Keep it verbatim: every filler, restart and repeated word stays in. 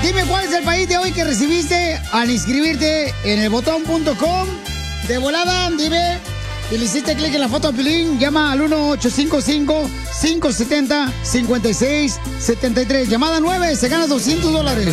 Dime cuál es el país de hoy que recibiste al inscribirte en el botón punto com. De volada, dime. Y le hiciste clic en la foto de Piolín. Llama al uno ocho cinco cinco, cinco siete cero, cinco seis siete tres. Llamada nueve, se gana doscientos dólares.